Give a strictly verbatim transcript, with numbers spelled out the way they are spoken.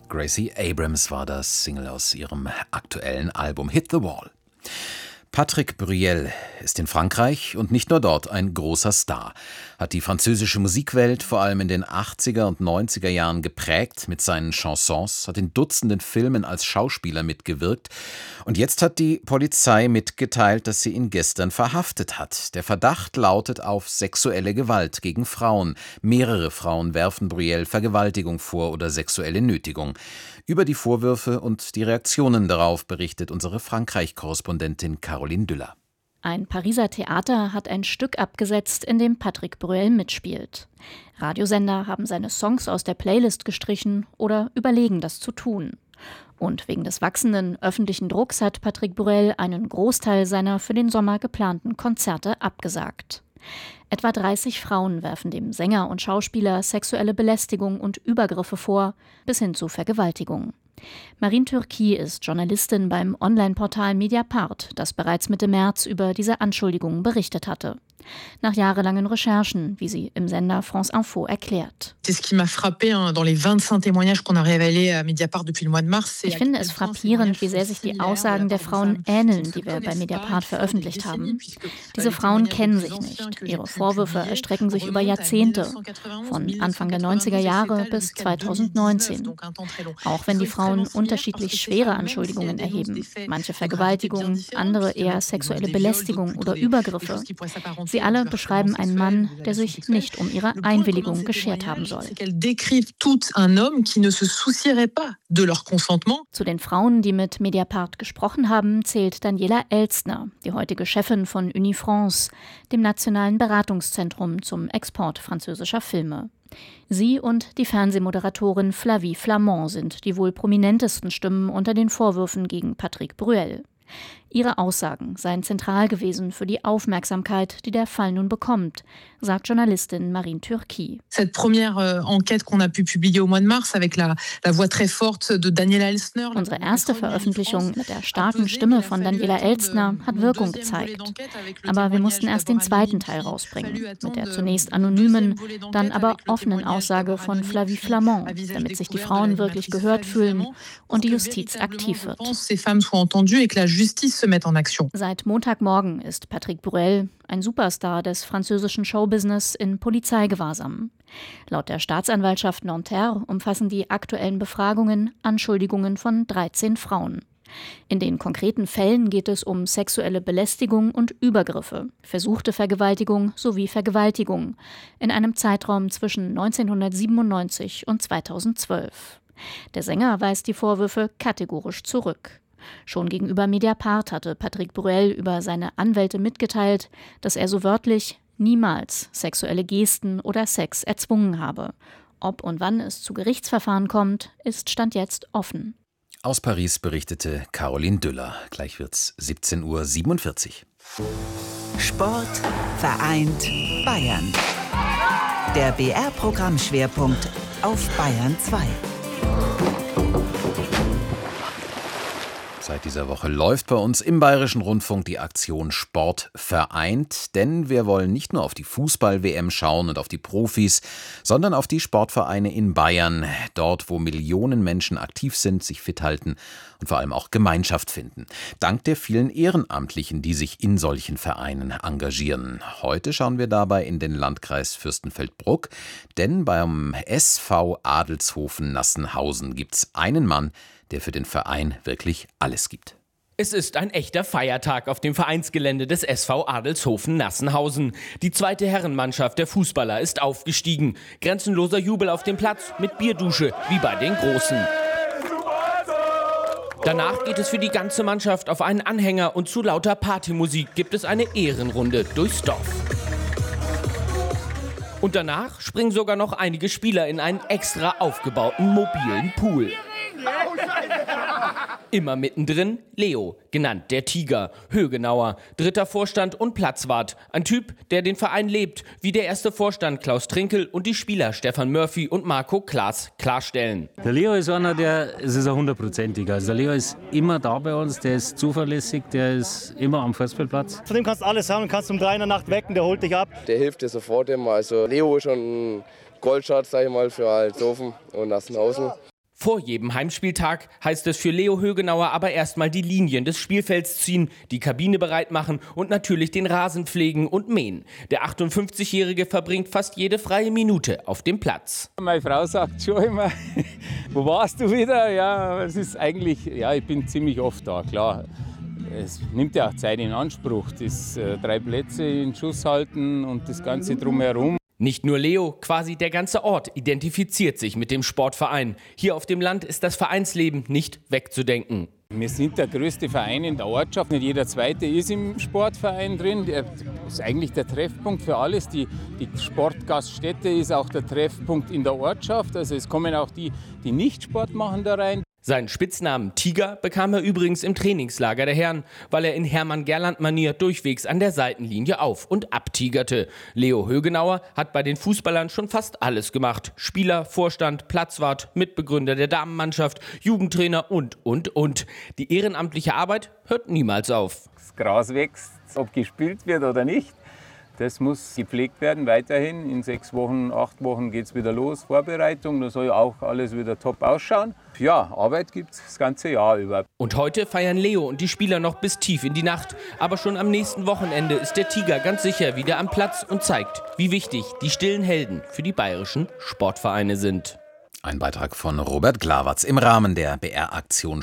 Gracie Abrams war das, Single aus ihrem aktuellen Album Hit the Wall. Patrick Bruel ist in Frankreich und nicht nur dort ein großer Star, hat die französische Musikwelt vor allem in den achtziger und neunziger Jahren geprägt mit seinen Chansons, hat in Dutzenden Filmen als Schauspieler mitgewirkt und jetzt hat die Polizei mitgeteilt, dass sie ihn gestern verhaftet hat. Der Verdacht lautet auf sexuelle Gewalt gegen Frauen. Mehrere Frauen werfen Bruel Vergewaltigung vor oder sexuelle Nötigung. Über die Vorwürfe und die Reaktionen darauf berichtet unsere Frankreich-Korrespondentin Caroline Düller. Ein Pariser Theater hat ein Stück abgesetzt, in dem Patrick Bruel mitspielt. Radiosender haben seine Songs aus der Playlist gestrichen oder überlegen, das zu tun. Und wegen des wachsenden öffentlichen Drucks hat Patrick Bruel einen Großteil seiner für den Sommer geplanten Konzerte abgesagt. Etwa dreißig Frauen werfen dem Sänger und Schauspieler sexuelle Belästigung und Übergriffe vor, bis hin zu Vergewaltigung. Marine Turki ist Journalistin beim Online-Portal Mediapart, das bereits Mitte März über diese Anschuldigungen berichtet hatte. Nach jahrelangen Recherchen, wie sie im Sender France Info erklärt. Ich finde es frappierend, wie sehr sich die Aussagen der Frauen ähneln, die wir bei Mediapart veröffentlicht haben. Diese Frauen kennen sich nicht. Ihre Vorwürfe erstrecken sich über Jahrzehnte, von Anfang der neunziger Jahre bis zweitausendneunzehn. Auch wenn die Frauen unterschiedlich schwere Anschuldigungen erheben, manche Vergewaltigung, andere eher sexuelle Belästigung oder Übergriffe. Sie alle beschreiben einen Mann, der sich nicht um ihre Einwilligung geschert haben soll. Zu den Frauen, die mit Mediapart gesprochen haben, zählt Daniela Elstner, die heutige Chefin von Unifrance, dem nationalen Beratungszentrum zum Export französischer Filme. Sie und die Fernsehmoderatorin Flavie Flamand sind die wohl prominentesten Stimmen unter den Vorwürfen gegen Patrick Bruel. Ihre Aussagen seien zentral gewesen für die Aufmerksamkeit, die der Fall nun bekommt, sagt Journalistin Marine Turki. Cette première enquête qu'on a pu publier au mois de mars avec la la voix très forte de Daniela Elstner. Unsere erste Veröffentlichung mit der starken Stimme von Daniela Elstner hat Wirkung gezeigt. Aber wir mussten erst den zweiten Teil rausbringen, mit der zunächst anonymen, dann aber offenen Aussage von Flavie Flamand, damit sich die Frauen wirklich gehört fühlen und die Justiz aktiv wird. Seit Montagmorgen ist Patrick Bruel ein Superstar des französischen Showbusiness in Polizeigewahrsam. Laut der Staatsanwaltschaft Nanterre umfassen die aktuellen Befragungen Anschuldigungen von dreizehn Frauen. In den konkreten Fällen geht es um sexuelle Belästigung und Übergriffe, versuchte Vergewaltigung sowie Vergewaltigung in einem Zeitraum zwischen neunzehnhundertsiebenundneunzig und zweitausendzwölf. Der Sänger weist die Vorwürfe kategorisch zurück. Schon gegenüber Mediapart hatte Patrick Bruel über seine Anwälte mitgeteilt, dass er so wörtlich niemals sexuelle Gesten oder Sex erzwungen habe. Ob und wann es zu Gerichtsverfahren kommt, ist Stand jetzt offen. Aus Paris berichtete Caroline Düller. Gleich wird's siebzehn Uhr siebenundvierzig. Sport vereint Bayern. Der B R-Programmschwerpunkt auf Bayern zwei. Seit dieser Woche läuft bei uns im Bayerischen Rundfunk die Aktion Sport vereint, denn wir wollen nicht nur auf die Fußball-W M schauen und auf die Profis, sondern auf die Sportvereine in Bayern, dort wo Millionen Menschen aktiv sind, sich fit halten und vor allem auch Gemeinschaft finden. Dank der vielen Ehrenamtlichen, die sich in solchen Vereinen engagieren. Heute schauen wir dabei in den Landkreis Fürstenfeldbruck, denn beim S V Adelshofen-Nassenhausen gibt's einen Mann, der für den Verein wirklich alles gibt. Es ist ein echter Feiertag auf dem Vereinsgelände des S V Adelshofen-Nassenhausen. Die zweite Herrenmannschaft der Fußballer ist aufgestiegen. Grenzenloser Jubel auf dem Platz mit Bierdusche wie bei den Großen. Danach geht es für die ganze Mannschaft auf einen Anhänger und zu lauter Partymusik gibt es eine Ehrenrunde durchs Dorf. Und danach springen sogar noch einige Spieler in einen extra aufgebauten mobilen Pool. Immer mittendrin Leo, genannt der Tiger, Högenauer, dritter Vorstand und Platzwart. Ein Typ, der den Verein lebt, wie der erste Vorstand Klaus Trinkel und die Spieler Stefan Murphy und Marco Klaas klarstellen. Der Leo ist einer, der, es ist ein hundertprozentiger. Also der Leo ist immer da bei uns, der ist zuverlässig, der ist immer am Fußballplatz. Von dem kannst du alles haben und kannst um drei in der Nacht wecken, der holt dich ab. Der hilft dir sofort immer. Also Leo ist schon ein Goldschatz, sag ich mal, für Adelshofen und Nassenhausen. Vor jedem Heimspieltag heißt es für Leo Högenauer aber erstmal die Linien des Spielfelds ziehen, die Kabine bereit machen und natürlich den Rasen pflegen und mähen. Der achtundfünfzigjährige verbringt fast jede freie Minute auf dem Platz. Meine Frau sagt schon immer, wo warst du wieder? Ja, es ist eigentlich, ja, ich bin ziemlich oft da, klar. Es nimmt ja auch Zeit in Anspruch, das äh, drei Plätze in Schuss halten und das Ganze drumherum. Nicht nur Leo, quasi der ganze Ort identifiziert sich mit dem Sportverein. Hier auf dem Land ist das Vereinsleben nicht wegzudenken. Wir sind der größte Verein in der Ortschaft. Nicht jeder Zweite ist im Sportverein drin. Der ist eigentlich der Treffpunkt für alles. Die, die Sportgaststätte ist auch der Treffpunkt in der Ortschaft. Also es kommen auch die, die nicht Sport machen, da rein. Seinen Spitznamen Tiger bekam er übrigens im Trainingslager der Herren, weil er in Hermann-Gerland-Manier durchwegs an der Seitenlinie auf- und abtigerte. Leo Högenauer hat bei den Fußballern schon fast alles gemacht. Spieler, Vorstand, Platzwart, Mitbegründer der Damenmannschaft, Jugendtrainer und, und, und. Die ehrenamtliche Arbeit hört niemals auf. Das Gras wächst, ob gespielt wird oder nicht. Das muss gepflegt werden weiterhin. In sechs Wochen, acht Wochen geht es wieder los. Vorbereitung, da soll ja auch alles wieder top ausschauen. Ja, Arbeit gibt es das ganze Jahr über. Und heute feiern Leo und die Spieler noch bis tief in die Nacht. Aber schon am nächsten Wochenende ist der Tiger ganz sicher wieder am Platz und zeigt, wie wichtig die stillen Helden für die bayerischen Sportvereine sind. Ein Beitrag von Robert Glawatz im Rahmen der B R-Aktion